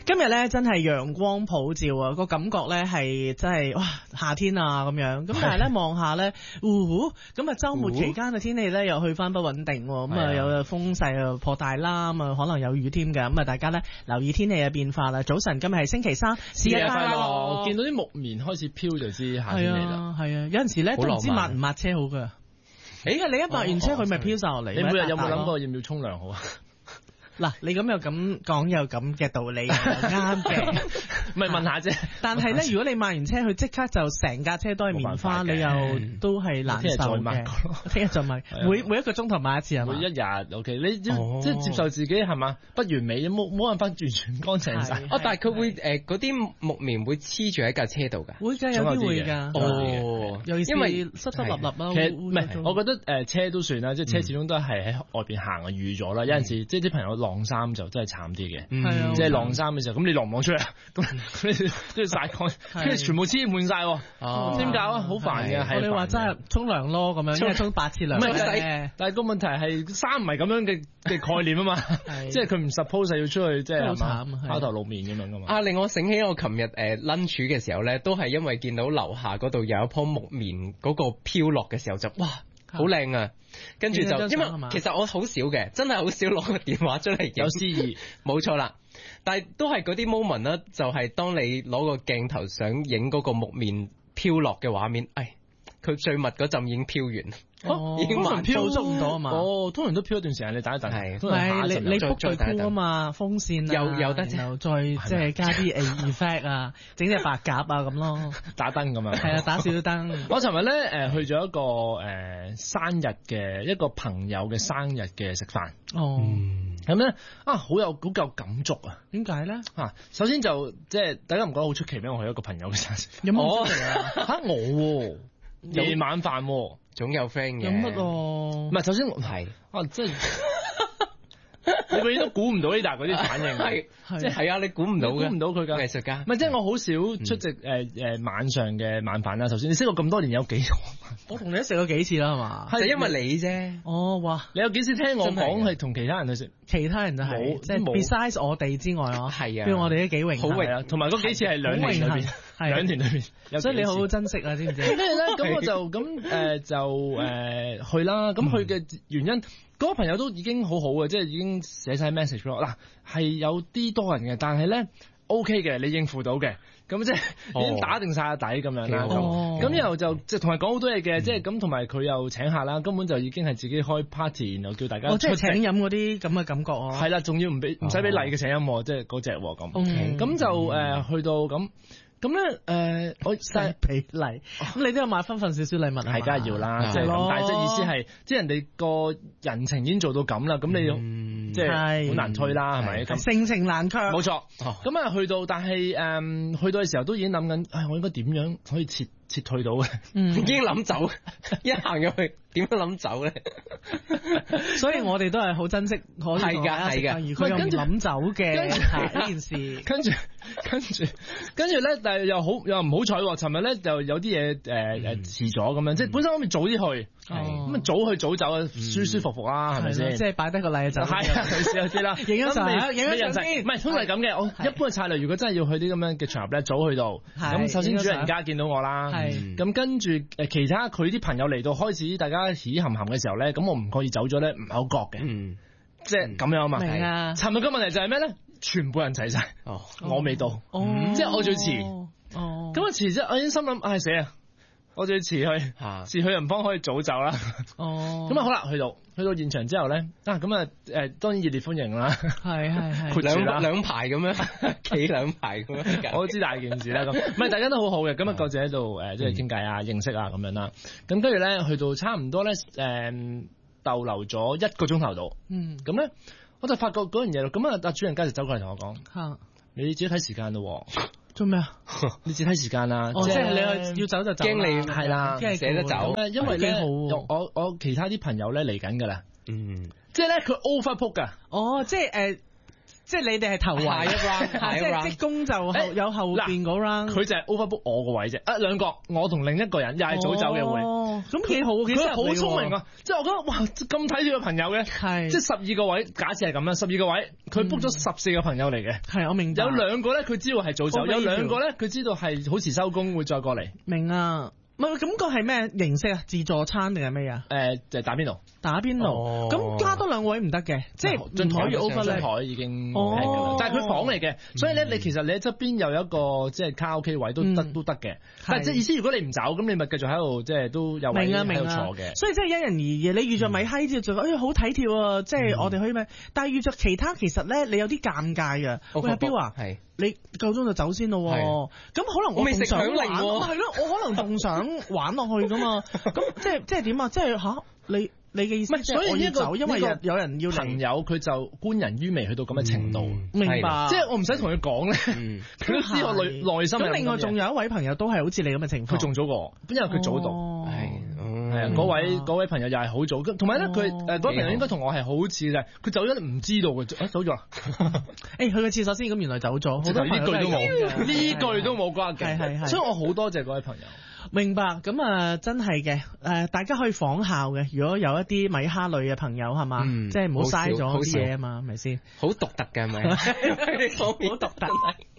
今日咧真係陽光普照啊，個感覺咧係真係哇夏天啊咁樣，咁但係咧望下咧，咁啊週末期間嘅天氣咧又去翻不穩定，咁啊有風勢又破大啦，咁啊可能有雨添嘅，咁啊大家咧留意天氣嘅變化啦。早晨，今日係星期三，節日快樂！ 見到啲木棉開始飄就知夏天嚟啦。 係啊，有陣時咧都唔知抹唔抹車好噶。你一抹完車佢咪飄晒落嚟。 你每日有冇諗過要唔要沖涼好啊？ 嗱，你咁又咁講有咁嘅道理，啱嘅， 咪問下啫。 但係咧，如果你抹完車，佢即刻就成架車都係棉花，你又都係難受嘅。聽日再抹，每一個鐘頭抹一次係嘛？ 每一日 OK， 你即係接受自己係嘛？不完美，冇辦法完全乾淨晒。 但係佢會嗰啲木棉會黐住喺架車度㗎。 會㗎，有啲會㗎。因為濕濕立立啦。 其實唔係，我覺得車都算啦，即係車始終都係喺外邊行啊，預咗啦。有陣時即係啲朋友晾衫就真係慘啲嘅，即係晾衫嘅時候，咁你晾唔晾出嚟？咁都要曬乾，跟住全部黐滿晒，點搞啊？好煩嘅。 你話真係沖涼咯，咁樣一日沖8次涼。 唔係，但係個問題係衫唔係咁樣嘅概念啊嘛，即係佢唔 suppose 要出去，即係拋頭露面咁樣噶嘛。 令我醒起我琴日lunch 嘅時候咧，都係因為見到樓下嗰度有一棵木棉嗰個飄落嘅時候就哇！好靚啊！跟住就因為其實我好少嘅，真係好少攞個電話出嚟有詩意，冇錯啦。但係都係嗰啲 moment 啦，就係當你攞個鏡頭想影嗰個木棉飄落嘅畫面，佢最密嗰陣已經飄完。 已經慢飄足唔到啊嘛。 通常都飄一段時間，你等一等。 係，唔係你 book 對鋪啊嘛，風扇啊， 有得然後再即係加啲effect 啊，整隻白鴿啊咁咯， 打燈咁樣。係啊，打少少燈。 我尋日咧去咗一個生日嘅一個朋友嘅生日嘅食飯。咁咧好夠感觸啊！ 點解咧？ 首先就即係大家唔覺得好出奇咩？我去一個朋友嘅生日。 有冇出奇啊？ 我夜晚飯。 總有 friend 嘅， 有乜唔係，首先係即係你永遠都估唔到呢達嗰啲反應， 即係你估唔到嘅， 估唔到佢㗎藝術家。 唔係，即係我好少出席晚上嘅晚飯啦。首先你識我咁多年有幾個？ 我同你都食過幾次啦，係嘛？ 係因為你啫。 哇！ 你有幾時聽我講係同其他人去食？ 其他人就係即係 besides 我哋之外係啊， 譬如我哋都幾榮幸， 好榮啊！同埋嗰幾次係兩年裏邊，兩年裏邊， 所以你好好珍惜啊，知唔知？ 跟住咧，咁我就去啦。咁去嘅原因，嗰個朋友都已經好好嘅，即係已經寫晒 message 俾我。嗱，係有啲多人嘅，但係咧 OK 嘅，你應付到嘅。咁即係已經打定晒底咁樣啦。咁然後就即係同埋講好多嘢嘅，即係咁同埋佢又請客啦，根本就已經係自己開 party，然後叫大家即係請飲嗰啲咁嘅感覺啊。 係啦，仲要唔使俾禮嘅請飲，即係嗰隻咁。咁就去到咁。咁咧，我使俾禮，咁你都有買分少少禮物啊？係，梗係要啦，即係咁。但係即係意思係，即係人哋個人情已經做到咁啦，咁你即係好難推啦，係咪？ 盛情難卻， 冇錯。咁去到，但係去到嘅時候都已經諗緊，我應該點樣可以撤退到嘅？ 已經諗走，一行入去點樣諗走咧？ 所以我哋都係好珍惜可以同大家食飯，而佢又唔諗走嘅呢件事。 跟住咧，但係又唔好彩喎。尋日咧就有啲嘢遲咗咁樣，即係本身我咪早啲去，咁啊早去早走啊，舒舒服服啦，係咪先？ 即係擺低個禮就係啊，類似嗰啲啦。 影咗相，影咗相先。 唔係通常係咁嘅。我一般嘅策略，如果真係要去啲咁樣嘅場合咧，早去到。咁首先主人家見到我啦，咁跟住其他佢啲朋友嚟到開始大家喜含含嘅時候咧，咁我唔覺意走咗咧，唔係好覺嘅。即係咁樣啊嘛。尋日嘅問題就係咩咧？全部人齊晒，我未到，即係我最遲。咁啊遲啫，我已經心諗，死啊！我最遲去人方可以早走啦。咁啊好啦，去到現場之後咧，咁啊當然熱烈歡迎啦。 係兩排咁樣，企兩排咁樣。 我都知大件事啦。咁唔係大家都好好嘅，咁啊各自喺度即係傾偈啊、認識啊咁樣啦。咁跟住咧去到差唔多咧逗留咗1個鐘頭度。咁咧我就發覺嗰樣嘢咯。咁啊主人家就走過嚟同我講：你自己睇時間咯。 做咩啊？ 你自己睇時間啦。 即係你要走就走。 驚你係啦，捨得走。 因為咧，我其他啲朋友咧嚟緊噶啦。即係咧佢 overbook 噶。 即係你哋係頭位一 round，即係職工就有後邊嗰 round。 佢就係 overbook 我個位啫。兩個，我同另一個人又係早走嘅會。 咁幾好，幾佢好聰明啊！即係我覺得哇，咁睇住個朋友嘅， 係即係12個位，假設係咁啦，12個位，佢 book 咗14個朋友嚟嘅， 係我明白。 有2個咧，佢知道係早走，有2個咧，佢知道係好遲收工會再過嚟。 明啊，唔係感覺係咩形式啊？自助餐定係咩啊？ 就係打邊爐。 打邊爐，咁加多2位唔得嘅，即係唔可以 over 張台已經係㗎啦，但係佢房嚟嘅，所以咧你其實你喺側邊有一個即係卡拉 OK 位都得嘅，但係即係意思如果你唔走，咁你咪繼續喺度即係都有位喺度坐嘅， 所以即係因人而異。你遇着米閪之後就好體貼啊，即係我哋可以咩？但係遇着其他其實咧你有啲尷尬嘅。喂阿彪啊，你夠鐘就走先咯，咁可能我仲想玩，係咯，我可能仲想玩落去噶嘛，咁即係點啊？即係吓你嘅意思，所以呢個因為有人要朋友，佢就觀人於微去到咁嘅程度， 明白？ 即係我唔使同佢講咧，佢都知我內心。 咁另外仲有一位朋友都係好似你咁嘅情況， 佢仲早過，因為佢早到，係啊，嗰位朋友又係好早，同埋咧佢嗰位朋友應該同我係好似嘅，佢走咗唔知道嘅，走咗啦。 誒，去個廁所先，咁原來走咗，好多呢句都冇，呢句都冇關係，係，所以我好多謝嗰位朋友。 明白，咁啊真係嘅，大家可以仿效嘅。如果有一啲米蝦類嘅朋友係嘛，即係唔好嘥咗啲嘢啊嘛，係咪先？ 好獨特嘅係咪？好獨特。